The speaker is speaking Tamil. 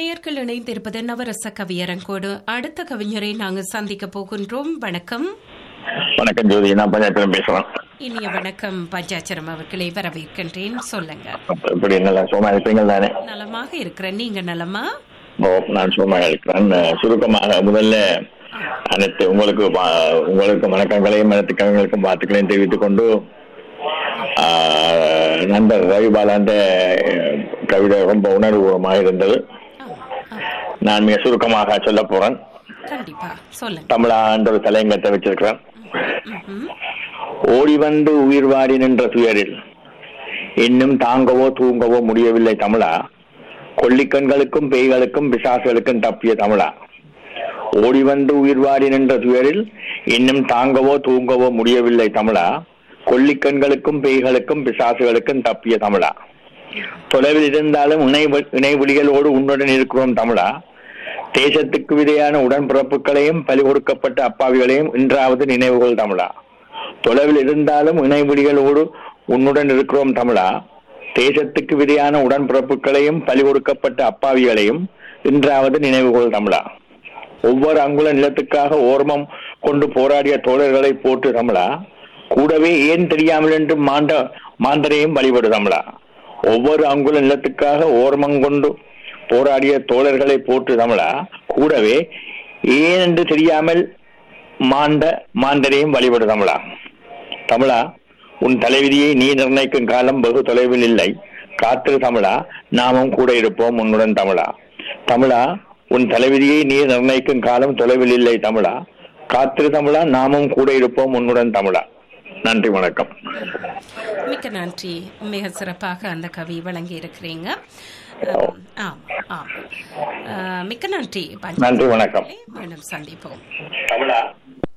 நேயர்கள் இணைந்திருப்பது நவரச கவியரங்கோடு. அடுத்த கவிஞரை நாங்கள் சந்திக்க போகின்றோம். வணக்கம். வணக்கம் ஜோதி, நான் பஞ்சாச்சரம் பேசுறேன். இனிய வணக்கம் பஞ்சாச்சரம் அவர்களை வரவேற்கின்றேன். சொல்லுங்க. இப்படி நல்லா சும்மா இருப்பீங்கள் தானே? நலமாக இருக்கிறேன். நீங்க நலமா? நான் சும்மா இருக்கிறேன். சுருக்கமாக முதல்ல அனைத்து உங்களுக்கு வணக்கங்களையும் அனைத்து கவிஞர்களுக்கும் வாழ்த்துக்களையும் தெரிவித்துக் கொண்டு நண்பர் ரவிபாலாண்ட கவிதை ரொம்ப உணர்வுபூர்வமாக இருந்தது. நான் மிக சுருக்கமாக சொல்ல போறேன். தமிழாண்ட ஒரு தலையங்கத்தை வச்சிருக்கிறேன். ஓடி வந்து உயிர் வாடி நின்ற துயரில் இன்னும் தாங்கவோ தூங்கவோ முடியவில்லை தமிழா. கொள்ளிக்கண்களுக்கும் பேய்களுக்கும் பிசாசுகளுக்கும் தப்பிய தமிழா. ஓடி வந்து உயிர் வாடி நின்ற துயரில் இன்னும் தாங்கவோ தூங்கவோ முடியவில்லை தமிழா. கொள்ளிக்கண்களுக்கும் பேய்களுக்கும் பிசாசுகளுக்கும் தப்பிய தமிழா. தொலைவில் இருந்தாலும் இணைவெளிகளோடு உன்னுடன் இருக்கிறோம் தமிழா. தேசத்துக்கு விதையான உடன்பிறப்புகளையும் பலி கொடுக்கப்பட்ட அப்பாவிகளையும் இன்றாவது நினைவுகள் தமிழா. தொலைவில் இருந்தாலும் இணைவெளிகளோடு உன்னுடன் இருக்கிறோம் தமிழா. தேசத்துக்கு விதையான உடன்பிறப்புகளையும் பலி கொடுக்கப்பட்ட அப்பாவிகளையும் இன்றாவது நினைவுகள் தமிழா. ஒவ்வொரு அங்குல நிலத்துக்காக ஓர்மம் கொண்டு போராடிய தோழர்களை போற்று தமிழா. கூடவே ஏன் தெரியாமல் என்று மாந்தரையும் வழிபடு தமிழா. ஒவ்வொரு அங்குல நிலத்துக்காக ஓர்மம் கொண்டு போராடிய தோழர்களை போற்று தமிழா. கூடவே ஏன் என்று தெரியாமல் மாந்தரையும் வழிபடு தமிழா. தமிழா, உன் தலைவிதியை நீ நிர்ணயிக்கும் காலம் வெகு தொலைவில் இல்லை. காத்திரு தமிழா, நாமும் கூட இருப்போம் உன்னுடன் தமிழா. தமிழா, உன் தலைவிதியை நீ நிர்ணயிக்கும் காலம் தொலைவில் இல்லை தமிழா. காத்திரு தமிழா, நாமும் கூட இருப்போம் உன்னுடன் தமிழா. நன்றி, வணக்கம். மிக்க நன்றி. மிக சிறப்பாக அந்த கவி வழங்கி இருக்கிறீங்க. மிக்க நன்றி. நன்றி, வணக்கம். மீண்டும் சந்திப்போம். தமிழா.